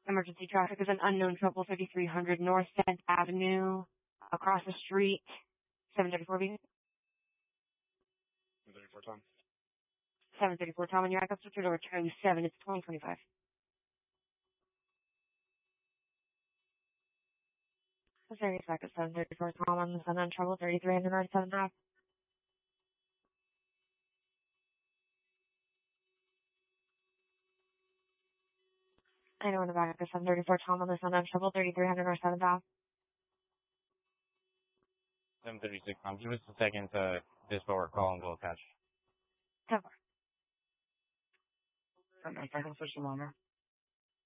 Emergency traffic is an unknown trouble, 3300 North 10th Avenue, across the street, 734 B. 734 Tom. 734 Tom, and your backup switcher over Charlie 7, it's 2025. Serious backup 734 Tom on the Sun on trouble, 3300 North 7th Ave. I know in the backup 734 Tom on the Sun on trouble, 3300 North 7th Ave. 736 Tom. Give us a second to dispo or call and we'll attach. 10-4. I'm switch the longer.